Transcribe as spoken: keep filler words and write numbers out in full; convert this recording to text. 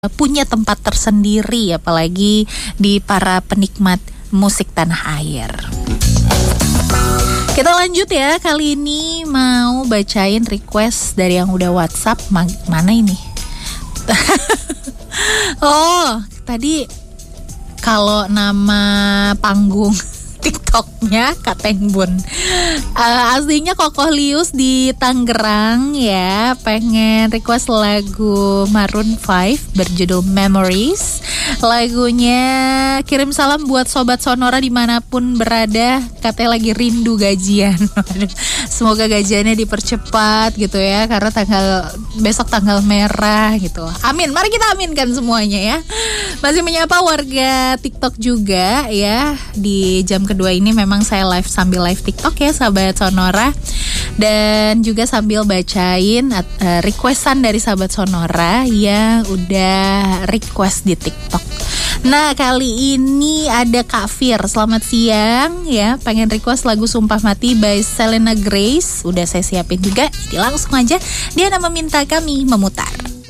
punya tempat tersendiri, apalagi di para penikmat musik tanah air. Kita lanjut ya, kali ini mau bacain request dari yang udah WhatsApp. Mana ini? Oh, tadi kalau nama panggung TikToknya Kateng Bun, uh, aslinya Kokoh Lius di Tangerang ya, pengen request lagu Maroon five berjudul Memories. Lagunya kirim salam buat sobat Sonora dimanapun berada, katanya lagi rindu gajian. Semoga gajiannya dipercepat gitu ya, karena tanggal besok tanggal merah gitu. Amin, mari kita aminkan semuanya ya. Masih menyapa warga TikTok juga ya. Di jam kedua ini memang saya live sambil live TikTok ya sahabat Sonora, dan juga sambil bacain uh, requestan dari sahabat Sonora yang udah request di TikTok. Nah, kali ini ada Kak Fir, selamat siang ya, pengen request lagu Sumpah Mati by Selena Grace. Udah saya siapin juga, jadi langsung aja dia meminta kami memutar.